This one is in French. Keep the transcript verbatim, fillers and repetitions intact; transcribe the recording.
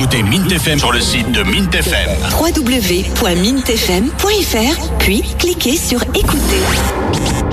écouter Mint F M sur le site de Mint F M. w w w point mint f m point f r, puis cliquez sur écouter.